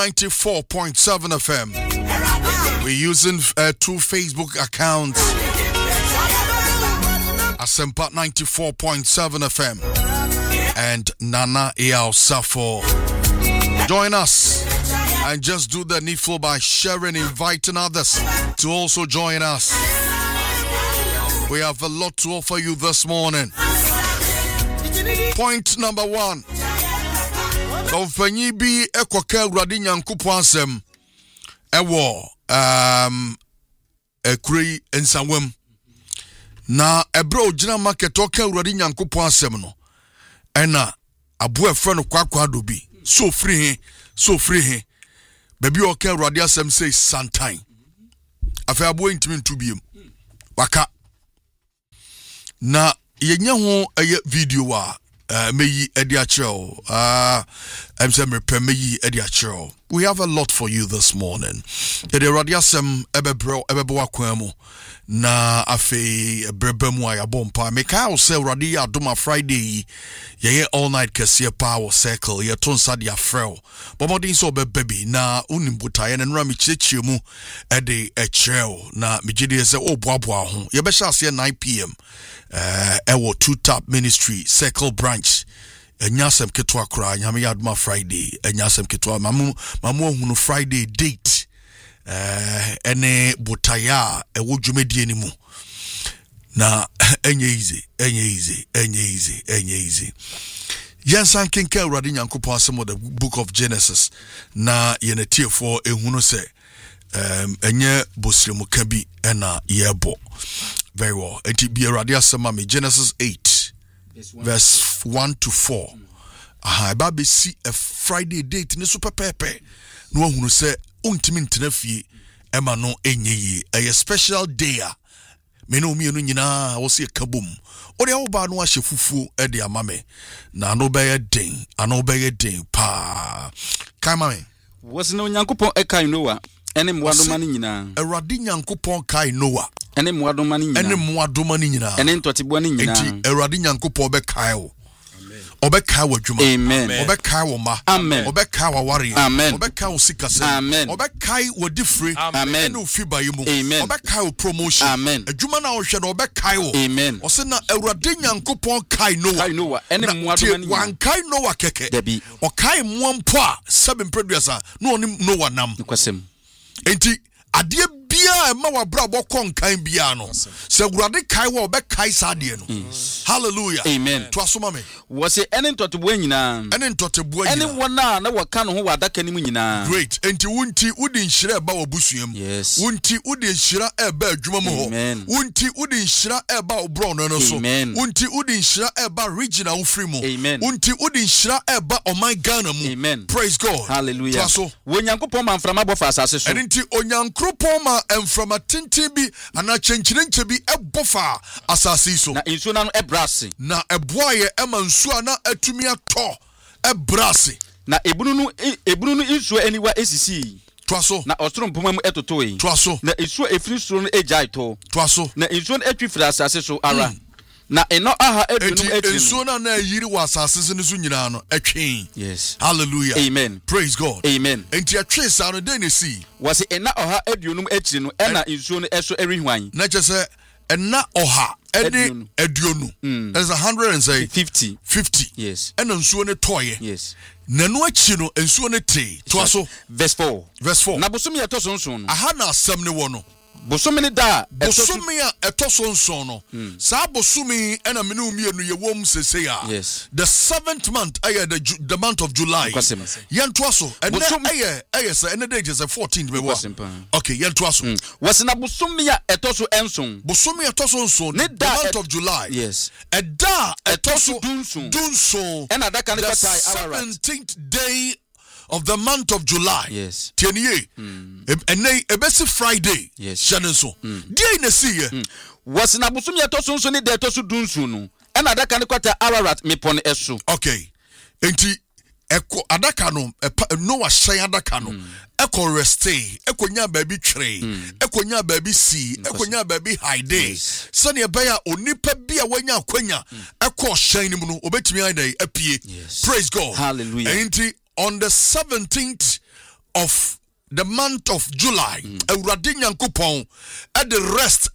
94.7 FM. We're using two Facebook accounts. Asempa 94.7 FM and Nana Eal Safo. Join us and just do the needful by sharing, inviting others to also join us. We have a lot to offer you this morning. Point number 1. Ofenyi bi ekoka Awurade Nyankopɔn asɛm ɛwɔ ekuri nsawam na ebro ogina market oka Awurade Nyankopɔn asɛm no ɛna abo efre no kwakwa do bi so free he baby oka Awurade asɛm say santan afa abo ntimi ntu biem waka na yenya ho video wa meyi edi achero I'm saying meyi edi achero. We have a lot for you this morning. Ede radiasem ebebo akwamo na afi brebemu ayabompa meka o se radi adoma Friday ye all night kese power circle ye ton sa dia frel bomodin so baby na unimbutaye na nra mechiechie mu ede achero na megide se oboaboa ho ye be sha se 9 p.m. Ewo two tap ministry circle branch enyasem ketwa kra nyame yadma Friday enyasem ketwa mamu hunu Friday date ene botaya ewo dwumedie ni mu na enye easy yansan kenka Awurade Nyankopɔn asɛm the book of Genesis na yenetiefo ehunu se enye bosremu ka bi ena yebo. Very well. Enti bi Awurade asɛm me Genesis 8 verse 1 to 4. Ba be see a Friday date ne super pepe. No hunu se untimi ntena fie ema no enye a special day a me no mienu nyina wo se kabom. Ode awo ba no ahye fufuo e de amame na no be den pa. Kai mame. Was no Nyankopɔn ekai Noah ene mwadoma ni nyina. Awurade Nyankopɔn kai Noah ene mwadoma ni nyina ene ntotebo ni nyina enti Awurade Nyankopɔn be kai wo obekai wo dwuma amen obekai wo ma amen obekai wo ware amen obekai wo sikase amen obekai wo different amen ene ofiba yimu amen obekai wo promotion amen adwuma na wo hwe na obekai wo amen ose na Awurade Nyankopɔn kai Noah ene mwadoma ni wan kai Noah keke debi okai moampo a 7 producer no oni Noah nam kwasem enti adie bia ma wabra bokon kan bia no se Awurade kai wo be kai sadie no hallelujah amen to asoma me wo se ene ntotebo nyina ene wona na waka no ho wadaka ni mu nyina great enti wunti udi nhira eba wobusuam yes wunti udi nhira eba adwuma mu ho wunti udi nhira eba obro no so wunti udi nhira eba regional ufri mu wunti udi nhira eba oman Ghana mu amen praise God hallelujah wo Nyankopɔn ma mframa bɔ fa asase so enti onyankopɔn ma emframa tintin bi ana chenchirenche bi ebofa asase so na insu na no ebrase na eboaye ema nsu ana atumi atɔ ebrase na ebunu no insu aniwa esisi toaso na osoro mpoma mu etotoe toaso na insu efiri soro no ejai to toaso na insu no atwi firi asase so ara na eno aha edunum etri insu na yiri wa asase so nisu nyina no etwen yes hallelujah amen praise God amen enti atwe sa no den si was ena oha edunum etri no ena insu no eso erihwan na chese ena oha ene aduonu there's 150 yes ena nsuo ne toye yes na no achi no nsuo ne te toaso verse 4 na bosom ye to so no aha na asem ne wo no bosumi da bosumi a etoso nson no sa bosumi ena mene umienu ye wom sese ya yes the 7th month the month of July yentoaso eye say ene day just 14th me okay yentoaso wasina bosumi a etoso enson bosumi etoso nson the month of July yes eda etoso dunson ena da kan the 17th day of the month of July. Yes. Tieniye. Ebesi Friday. Yes. Shanenso. Dia ina siye. Was na busumi etoso nso ni de etoso dunsu no. Ena adaka ne kwata Ararat mepon eso. Okay. Enti eko adaka no Noah shan adaka no. Eko reste, eko nya baby tree, eko nya baby see, eko nya baby hide. Sani ebeya onipa bia wanya akwanya. Eko shan ni mu no obetimi ida apie. Praise God. Hallelujah. Enti on the 17th of the month of July, Awurade Nyankopɔn at the rest